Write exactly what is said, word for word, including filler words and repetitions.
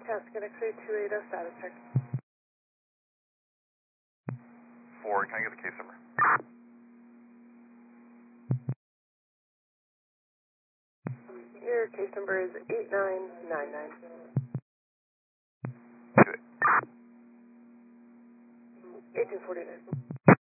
Tasket X-ray two eighty, status check. Four, can I get the case number? Your case number is eight nine nine nine. Good. eighteen forty-nine.